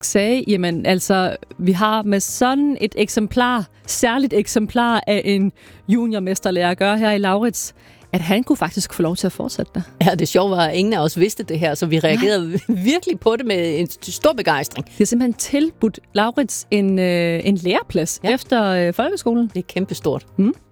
sagde, jamen altså, vi har med sådan et særligt eksemplar af en juniormesterlærer at gøre her i Lauritz, at han kunne faktisk få lov til at fortsætte det. Ja, det sjove var, at ingen af os vidste det her, så vi reagerede virkelig på det med en stor begejstring. Det har simpelthen tilbudt Lauritz en læreplads efter folkeskolen. Det er kæmpestort.